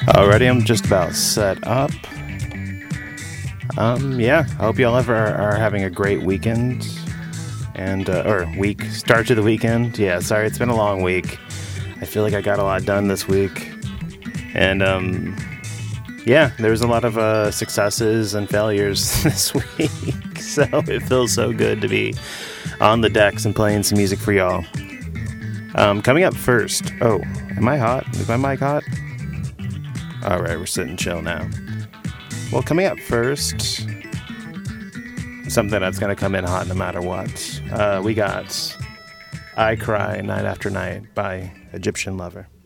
Alrighty, I'm just about set up. I hope y'all are having a great weekend or week, start to the weekend. Yeah, sorry, it's been a long week. I feel like I got a lot done this week. And, there's a lot of successes and failures this week. So it feels so good to be on the decks and playing some music for y'all. Coming up first. Oh, am I hot? Is my mic hot? Alright, we're sitting chill now. Well, coming up first, something that's going to come in hot no matter what. We got I Cry Night After Night by Egyptian Lover.